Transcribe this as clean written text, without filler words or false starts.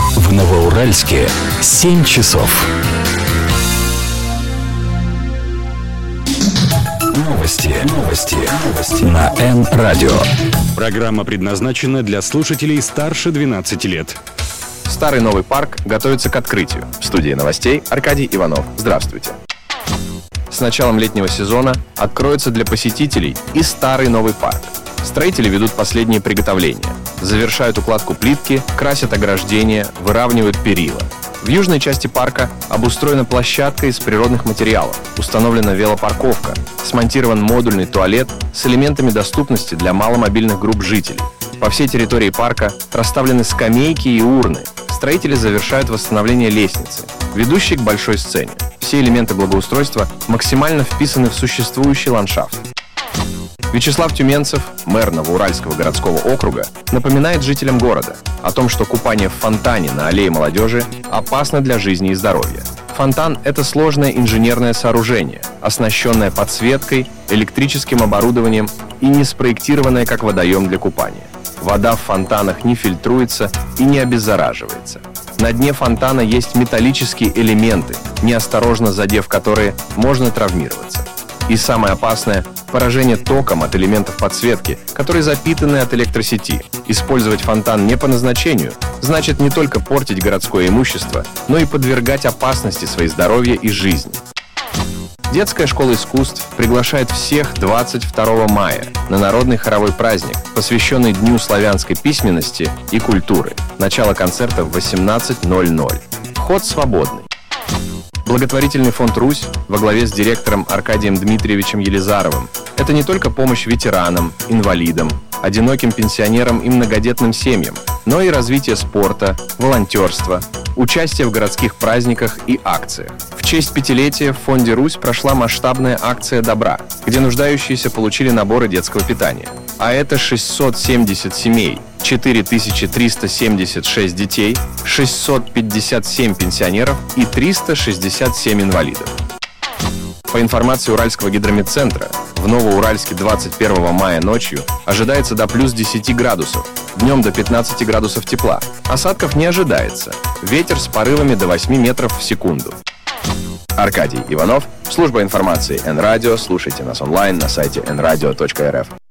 В Новоуральске 7 часов. Новости на Н-радио. Программа предназначена для слушателей старше 12 лет. Старый новый парк готовится к открытию. В студии новостей Аркадий Иванов. Здравствуйте. С началом летнего сезона откроется для посетителей и старый новый парк. Строители ведут последние приготовления. Завершают укладку плитки, красят ограждения, выравнивают перила. В южной части парка обустроена площадка из природных материалов, установлена велопарковка, смонтирован модульный туалет с элементами доступности для маломобильных групп жителей. По всей территории парка расставлены скамейки и урны. Строители завершают восстановление лестницы, ведущей к большой сцене. Все элементы благоустройства максимально вписаны в существующий ландшафт. Вячеслав Тюменцев, мэр Новоуральского городского округа, напоминает жителям города о том, что купание в фонтане на аллее молодежи опасно для жизни и здоровья. Фонтан – это сложное инженерное сооружение, оснащенное подсветкой, электрическим оборудованием и не спроектированное как водоем для купания. Вода в фонтанах не фильтруется и не обеззараживается. На дне фонтана есть металлические элементы, неосторожно задев которые можно травмироваться. И самое опасное – поражение током от элементов подсветки, которые запитаны от электросети. Использовать фонтан не по назначению значит не только портить городское имущество, но и подвергать опасности свои здоровье и жизнь. Детская школа искусств приглашает всех 22 мая на народный хоровой праздник, посвященный Дню славянской письменности и культуры. Начало концерта в 18:00. Вход свободный. Благотворительный фонд «Русь» во главе с директором Аркадием Дмитриевичем Елизаровым – это не только помощь ветеранам, инвалидам, одиноким пенсионерам и многодетным семьям, но и развитие спорта, волонтерства, участие в городских праздниках и акциях. В честь пятилетия в фонде «Русь» прошла масштабная акция добра, где нуждающиеся получили наборы детского питания. А это 670 семей, 4376 детей, 657 пенсионеров и 367 инвалидов. По информации Уральского гидрометцентра, в Новоуральске 21 мая ночью ожидается до плюс 10 градусов, днем до 15 градусов тепла. Осадков не ожидается. Ветер с порывами до 8 метров в секунду. Аркадий Иванов, служба информации Н-радио. Слушайте нас онлайн на сайте nradio.rf.